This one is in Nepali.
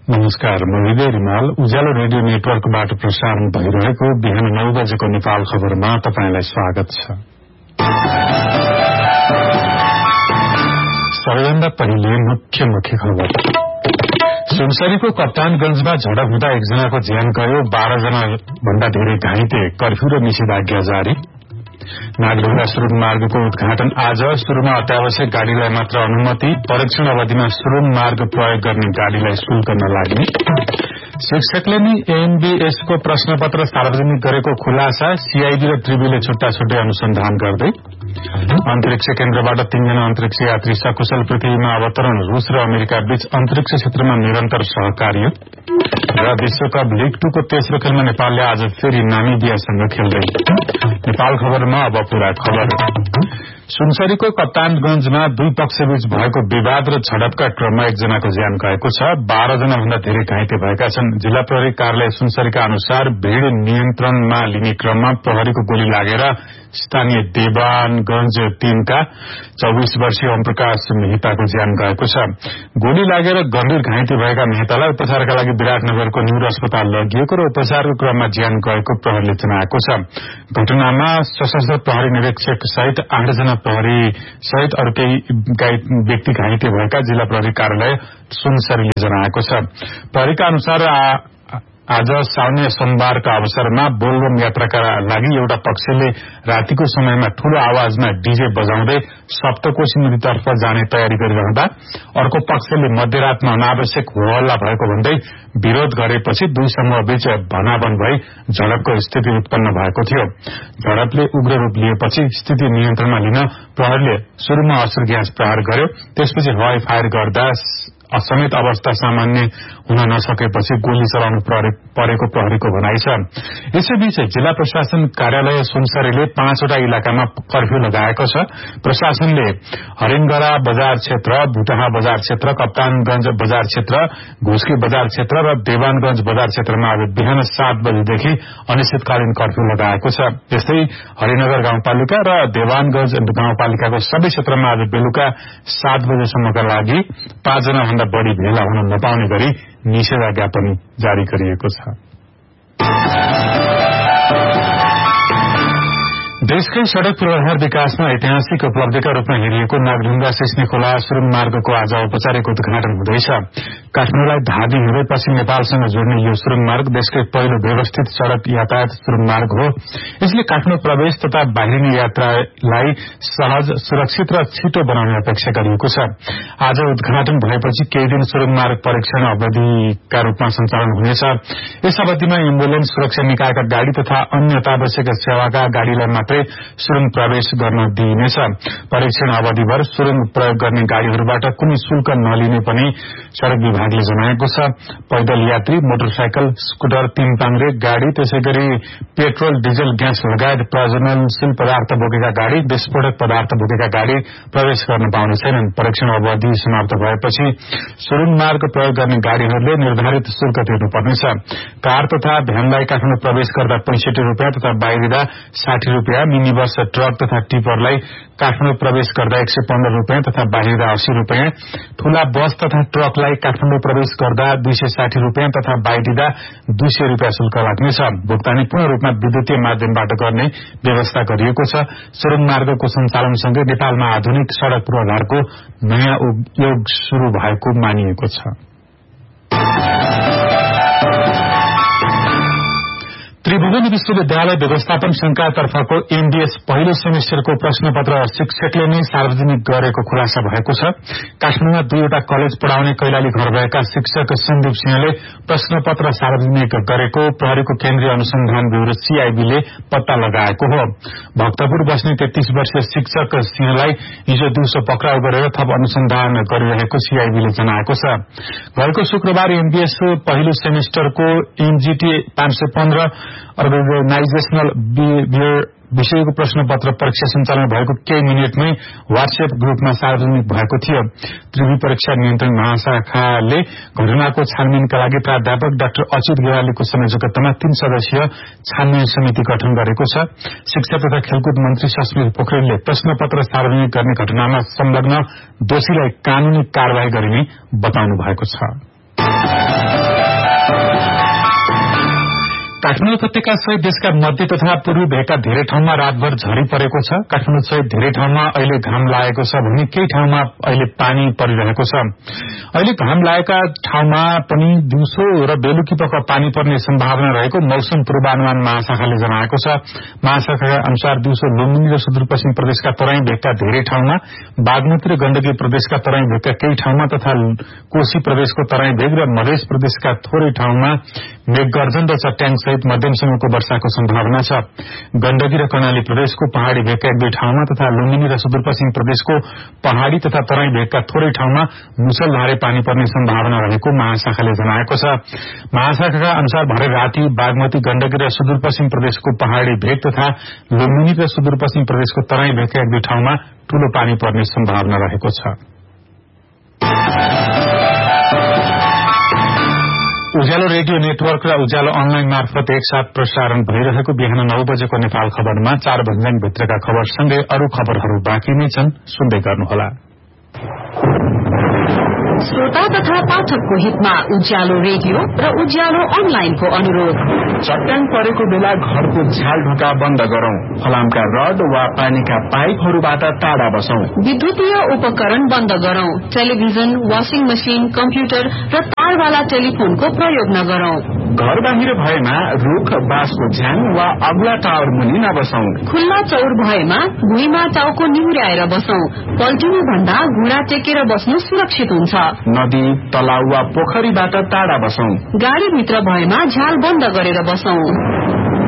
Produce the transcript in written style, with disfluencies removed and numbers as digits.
नमस्कार, म विजय रिमाल। उज्यालो रेडियो नेटवर्कबाट प्रसारण भइरहेको बिहान 9 बजेको नेपाल खबरमा तपाईंलाई स्वागत छ। सबैभन्दा पहिले मुख्य खबर। सुनसरीको कप्तानगंजमा झडप हुँदा एकजनाको ज्यान गयो, 12 जना भन्दा धेरै घाइते, कर्फ्यू र निषेधाज्ञा जारी। नागढुङ्गा सुरुङ मार्गको उद्घाटन आज। सुरुमा अत्यावश्यक गाड़ीलाई मात्र अनुमति, परीक्षण अवधिमा सुरुङ मार्ग प्रयोग गर्ने गाड़ीलाई शुल्क नलाग्ने। शिक्षकले नै एमबीएसको प्रश्नपत्र सार्वजनिक गरेको खुलासा, सीआईडी र त्रिवीले छुट्टा छुट्टै अनुसन्धान गर्दै। अन्तरिक्ष केन्द्रबाट 3 जना अन्तरिक्ष यात्री सकुशल पृथ्वीमा अवतरण, रूस र अमेरिका बीच अन्तरिक्ष क्षेत्रमा निरन्तर सहकार्य। र विश्वकप लीग 2 को तेस्रो खेलमा नेपालले आज फेरि नामिबियासँग खेल्दै। नेपाल खबरमा अब पूरा खबर। सुनसरीको कप्तानगंजमा दुई पक्षबीच भएको विवाद र झडपका क्रममा एकजनाको ज्यान गएको छ, 12 जना भन्दा धेरै घाइते भएका छन्। जिल्ला प्रहरी कार्यालय सुनसरीका अनुसार भीड़ नियन्त्रणमा लिने क्रममा प्रहरीको गोली लागेर स्थानीय देवानगंज 3 का 24 वर्षीय ओमप्रकाश मेहताको ज्यान गएको छ। गोली लागेर गम्भीर घाइते भएका मेहतालाई उपचारका लागि विराटनगरको न्यूरो अस्पताल लगिएको र उपचारको क्रममा ज्यान गएको प्रहरीले जनाएको छ। घटनामा सशस्त्र प्रहरी निरीक्षक सहित 8 जना प्रहरी सहित अरू केही व्यक्ति घाइते भएका जिल्ला प्रहरी कार्यालय सुनसरीले जनाएको छ। प्रहरीका अनुसार आज साउन्य सोमबारका अवसरमा बोलबम यात्राका लागि एउटा पक्षले रातिको समयमा ठूलो आवाजमा डीजे बजाउँदै सप्तकोशी नदीतर्फ जाने तयारी गरिरहँदा अर्को पक्षले मध्यरातमा अनावश्यक होहल्ला भएको भन्दै विरोध गरेपछि दुई समूहबीच भनाभन भई झडपको स्थिति उत्पन्न भएको थियो। झडपले उग्र रूप लिएपछि स्थिति नियन्त्रणमा लिन प्रहरीले सुरुमा अश्रु ग्यास प्रहार गर्यो, त्यसपछि हवाई फायर गर्दा असमेत अवस्था सामान्य हुन नसकेपछि गोली चलाउनु परेको प्रहरीको भनाइ छ। यसैबीच जिल्ला प्रशासन कार्यालय सुनसरीले 5 वटा इलाकामा कर्फ्यू लगाएको छ। प्रशासनले हरिणगरा बजार क्षेत्र, भुटहा बजार क्षेत्र, कप्तानगंज बजार क्षेत्र, घुस्की बजार क्षेत्र र देवानगंज बजार क्षेत्रमा आज बिहान 7 बजेदेखि अनिश्चितकालीन कर्फ्यू लगाएको छ। त्यस्तै हरिनगर गाउँपालिका र देवानगंज गाउँपालिकाको सबै क्षेत्रमा आज बेलुका 7 बजेसम्मका लागि 5 जना भन्दा बढ़ी भेला हुन नपाउने गरी निषेधाज्ञा पनि जारी गरिएको छ। देशकै सड़क पूर्वाधार विकासमा ऐतिहासिक उपलब्धिका रूपमा हेरिएको नागढुङ्गा सिस्ने खोला सुरुङ मार्गको आज औपचारिक उद्घाटन हुँदैछ। काठमाडौँलाई धादी हुँदै पश्चिम नेपालसँग जोड्ने यो सुरुङ मार्ग देशकै पहिलो व्यवस्थित सड़क यातायात सुरुङ मार्ग हो। यसले काठमाडौँ प्रवेश तथा बाहिरिने यात्रालाई सहज, सुरक्षित र छिटो बनाउने अपेक्षा गरिएको छ। आज उद्घाटन भएपछि केही दिन सुरुङ मार्ग परीक्षण अवधिका रूपमा सञ्चालन हुनेछ। यस अवधिमा एम्बुलेन्स, सुरक्षा निकायका गाड़ी तथा अन्य अत्यावश्यक सेवाका गाड़ीलाई मात्रै सुरुङ प्रवेश गर्न दिइनेछ। परीक्षण अवधिभर सुरुङ प्रयोग गर्ने गाड़ीहरूबाट कुनै शुल्क नलिने पनि सड़क विभागले जनाएको छ। पैदल यात्री, मोटरसाइकल, स्कुटर, 3 पाङ्ग्रे गाड़ी, त्यसैगरी पेट्रोल, डिजल, ग्यास लगायत प्रज्वलनशील पदार्थ बोकेका गाड़ी, विस्फोटक पदार्थ बोकेका गाड़ी प्रवेश गर्न पाउने छैनन्। परीक्षण अवधि समाप्त भएपछि सुरुङ मार्ग प्रयोग गर्ने गाड़ीहरूले निर्धारित शुल्क तिर्नुपर्नेछ। कार तथा भ्यानलाई काठमाडौँ प्रवेश गर्दा 65 रुपियाँ तथा बाहिरिँदा 60 रुपियाँ, मिनी बस, ट्रक तथा टिपरलाई काठमाडौँ प्रवेश गर्दा 115 रुपियाँ तथा बाहिरिँदा 80 रुपियाँ, ठूला बस तथा ट्रकलाई काठमाडौँ प्रवेश गर्दा 260 रुपियाँ तथा बाहिरिँदा 200 रुपियाँ शुल्क लाग्नेछ। भुक्तानी पूर्ण रूपमा विद्युतीय माध्यमबाट गर्ने व्यवस्था गरिएको छ। सुरुङ मार्गको सञ्चालनसँगै नेपालमा आधुनिक सड़क पूर्वाधारको नयाँ युग शुरू भएको मानिएको छ। त्रिभुवन विश्वविद्यालय व्यवस्थापन संघतर्फको एमबीएस पहिलो सेमेस्टरको प्रश्नपत्र शिक्षकले नै सार्वजनिक गरेको खुलासा भएको छ। काठमाडौँमा 2 वटा कलेज पढ़ाउने कैलाली घर भएका शिक्षक सन्दीप सिंहले प्रश्नपत्र सार्वजनिक गरेको प्रहरीको केन्द्रीय अनुसन्धान ब्यूरो सीआईबीले पत्ता लगाएको हो। भक्तपुर बस्ने 33 वर्षीय शिक्षक सिंहलाई हिजो दिउँसो पक्राउ गरेर थप अनुसन्धान गरिरहेको सीआईबीले जनाएको छ। गएको शुक्रबार एमबीएस पहिलो सेमेस्टरको एनजीटी 515 अर्गनाइजेशनल बिहेभियर विषयको प्रश्नपत्र परीक्षा सञ्चालन भएको केही मिनटमै व्हाट्सएप ग्रुपमा सार्वजनिक भएको थियो। त्रिभुवन परीक्षा नियन्त्रण महाशाखाले घटनाको छानबिनका लागि प्राध्यापक डाक्टर अच्युत गेवालीको संयोजकत्वमा 3 सदस्यीय छानबिन समिति गठन गरेको छ। शिक्षा तथा खेलकुद मन्त्री सस्मित पोखरेलले प्रश्नपत्र सार्वजनिक गर्ने घटनामा संलग्न दोषीलाई कानूनी कार्यवाही गरिने बताउनु भएको छ। काठमाडौँ उपत्यका सहित देशका मध्य तथा पूर्वी भेगका धेरै ठाउँमा रातभर झरी परेको छ। काठमाडौँ सहित धेरै ठाउँमा अहिले घाम लागेको छ भने केही ठाउँमा अहिले पानी परिरहेको छ। अहिले घाम लागेका ठाउँमा पनि दिउँसो र बेलुकी पख पानी पर्ने सम्भावना रहेको मौसम पूर्वानुमान महाशाखाले जनाएको छ। महाशाखाका अनुसार दिउँसो लुम्बिनी र सुदूरपश्चिम प्रदेशका तराई भेगका धेरै ठाउँमा, बागमती र गण्डकी प्रदेशका तराई भेगका केही ठाउँमा तथा कोशी प्रदेशको तराई भेग र मध्य प्रदेशका थोरै ठाउँमा मेघगर्जन र चट्याङ सहित मध्यमसम्मको वर्षाको सम्भावना छ। गण्डकी र कर्णाली प्रदेशको पहाड़ी भेगका एक दुई ठाउँमा तथा लुम्बिनी र सुदूरपश्चिम प्रदेशको पहाड़ी तथा तराई भेगका थोरै ठाउँमा मुसलधारे पानी पर्ने सम्भावना रहेको महाशाखाले जनाएको छ। महाशाखाका अनुसार भरे राति बागमती, गण्डकी र सुदूरपश्चिम प्रदेशको पहाड़ी भेग तथा लुम्बिनी र सुदूरपश्चिम प्रदेशको तराई भेगका एक दुई ठाउँमा ठूलो पानी पर्ने सम्भावना रहेको छ। उज्यालो रेडियो नेटवर्क र उज्यालो अनलाइन मार्फत एकसाथ प्रसारण भइरहेको बिहान 9 बजेको नेपाल खबरमा 4 भन्ज्याङ भित्रका खबरसँगै अरू खबरहरू बाँकी नै छन्, सुन्दै गर्नुहोला। श्रोता तथा पाठकको हितमा उज्यालो रेडियो र उज्यालो अनलाइनको अनुरोध। चट्याङ परेको बेला घरको झ्याल ढोका बन्द गरौं। फलामका रड वा पानीका पाइपहरूबाट टाढा बसौं। विद्युतीय उपकरण बन्द गरौं। टेलिभिजन, वाशिङ मशिन, कम्प्युटर र तारवाला टेलिफोनको प्रयोग नगरौं। घर बाहिर भएमा रुख, बाँसको झ्याङ वा अग्ला टावर मुनि नबसौं। खुल्ला चौर भएमा भुइँमा टाउको निहुर्याएर बसौं। पल्टिनु भन्दा घुँडा टेकेर बस्नु सुरक्षित हुन्छ। नदी, तलाउ वा पोखरीबाट टाढा बसौं। गाडीभित्र भएमा झ्याल बन्द गरेर बसौं।